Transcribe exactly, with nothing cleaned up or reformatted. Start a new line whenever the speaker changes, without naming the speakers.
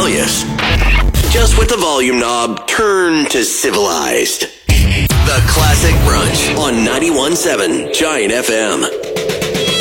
rebellious. Just with the volume knob turned to civilized. The Classic Brunch on ninety-one point seven Giant F M.